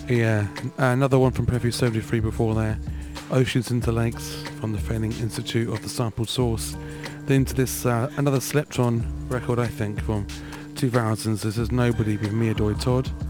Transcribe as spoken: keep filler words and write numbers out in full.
Yeah, another one from Preview seventy-three before there. Oceans into Lakes from the Failing Institute of the Sample Source. Then to this, uh, another Sleptron record, I think, from two thousands. This is Nobody with Mia Doi Todd.